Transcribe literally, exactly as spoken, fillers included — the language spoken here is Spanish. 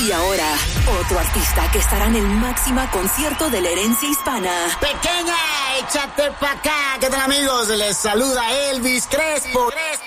Y ahora, otro artista que estará en el máxima concierto de la herencia hispana. Pequeña, échate pa' acá. ¿Qué tal, amigos? Les saluda Elvis Crespo. Crespo.